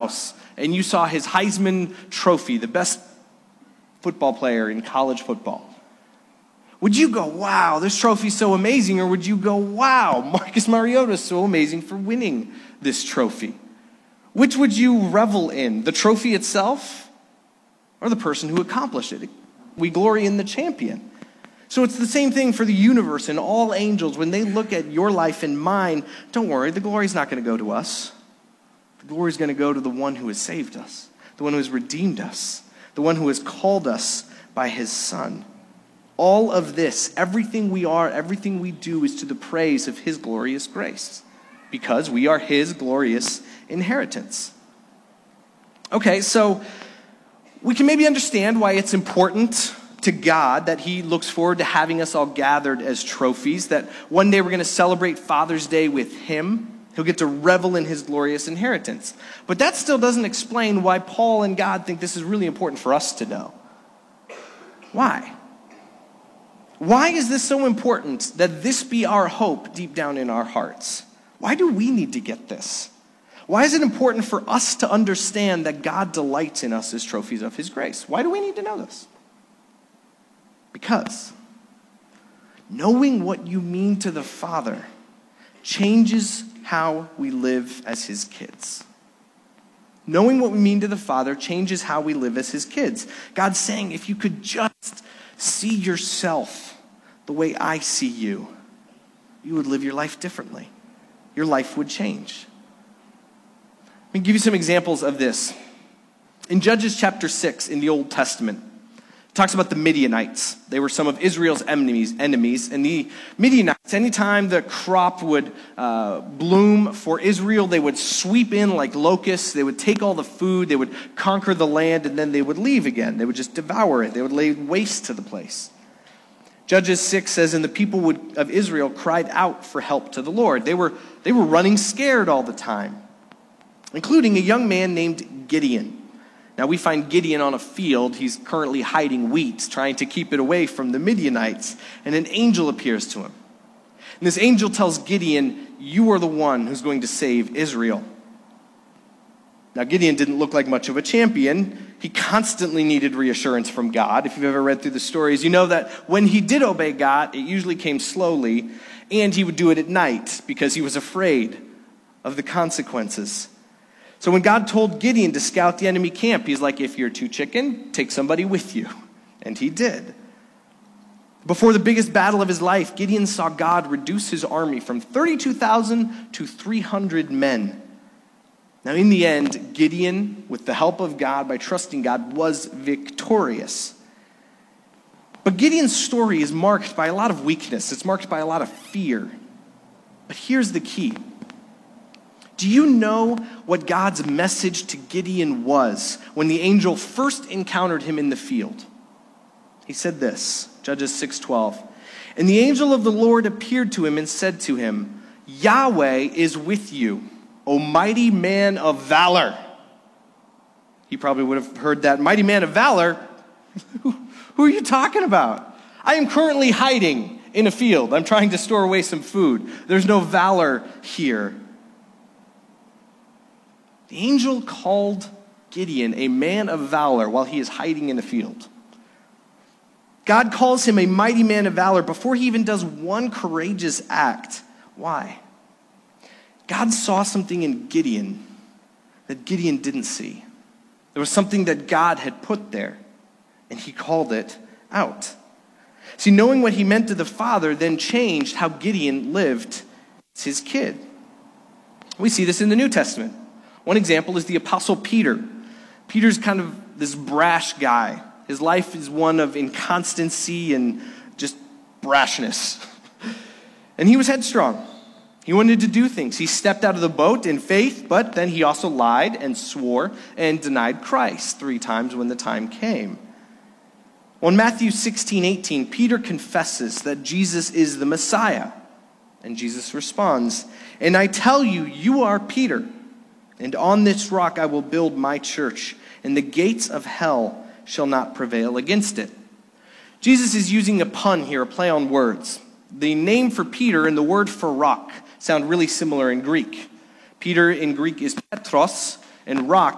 house and you saw his Heisman Trophy, the best football player in college football, would you go, wow, this trophy's so amazing? Or would you go, wow, Marcus Mariota is so amazing for winning this trophy? Which would you revel in, the trophy itself or the person who accomplished it? We glory in the champion. So it's the same thing for the universe and all angels. When they look at your life and mine, don't worry, the glory's not going to go to us. The glory's going to go to the one who has saved us, the one who has redeemed us, the one who has called us by his Son. All of this, everything we are, everything we do is to the praise of his glorious grace, because we are his glorious inheritance. Okay, so we can maybe understand why it's important to God that he looks forward to having us all gathered as trophies, that one day we're going to celebrate Father's Day with him. He'll get to revel in his glorious inheritance. But that still doesn't explain why Paul and God think this is really important for us to know. Why? Why is this so important that this be our hope deep down in our hearts? Why do we need to get this? Why is it important for us to understand that God delights in us as trophies of his grace? Why do we need to know this? Because knowing what you mean to the Father changes how we live as his kids. Knowing what we mean to the Father changes how we live as his kids. God's saying, if you could just see yourself the way I see you, you would live your life differently. Your life would change. Let me give you some examples of this. In Judges chapter 6 in the Old Testament, it talks about the Midianites. They were some of Israel's enemies. And the Midianites, anytime the crop would bloom for Israel, they would sweep in like locusts. They would take all the food. They would conquer the land, and then they would leave again. They would just devour it. They would lay waste to the place. Judges 6 says, and the people of Israel cried out for help to the Lord. They were running scared all the time, including a young man named Gideon. Now we find Gideon on a field. He's currently hiding wheat, trying to keep it away from the Midianites. And an angel appears to him. And this angel tells Gideon, you are the one who's going to save Israel. Now Gideon didn't look like much of a champion. He constantly needed reassurance from God. If you've ever read through the stories, you know that when he did obey God, it usually came slowly, and he would do it at night because he was afraid of the consequences. So when God told Gideon to scout the enemy camp, he's like, if you're too chicken, take somebody with you. And he did. Before the biggest battle of his life, Gideon saw God reduce his army from 32,000 to 300 men. Now in the end, Gideon, with the help of God, by trusting God, was victorious. But Gideon's story is marked by a lot of weakness. It's marked by a lot of fear. But here's the key. Do you know what God's message to Gideon was when the angel first encountered him in the field? He said this, Judges 6:12. And the angel of the Lord appeared to him and said to him, Yahweh is with you, O mighty man of valor. He probably would have heard that, mighty man of valor? Who are you talking about? I am currently hiding in a field. I'm trying to store away some food. There's no valor here. The angel called Gideon a man of valor while he is hiding in a field. God calls him a mighty man of valor before he even does one courageous act. Why? God saw something in Gideon that Gideon didn't see. There was something that God had put there, and he called it out. See, knowing what he meant to the Father then changed how Gideon lived as his kid. We see this in the New Testament. One example is the Apostle Peter. Peter's kind of this brash guy. His life is one of inconstancy and just brashness. And he was headstrong. He wanted to do things. He stepped out of the boat in faith, but then he also lied and swore and denied Christ 3 times when the time came. Well, in Matthew 16:18, Peter confesses that Jesus is the Messiah. And Jesus responds, and I tell you, you are Peter, and on this rock I will build my church, and the gates of hell shall not prevail against it. Jesus is using a pun here, a play on words. The name for Peter and the word for rock sound really similar in Greek. Peter in Greek is Petros, and rock